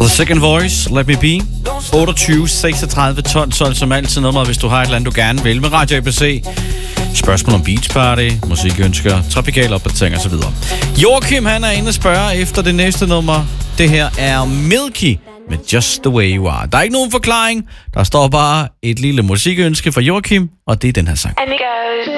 The Second Voice, Let Me Be. 28 36 12 12 som altid nummeret, hvis du har et eller andet, du gerne vil med Radio ABC. Spørgsmål om beach party, musikønsker, trafikale opdateringer osv. Joachim, han er inde og spørger efter det næste nummer. Det her er Milky med Just The Way You Are. Der er ikke nogen forklaring. Der står bare et lille musikønske fra Joachim, og det er den her sang. And it goes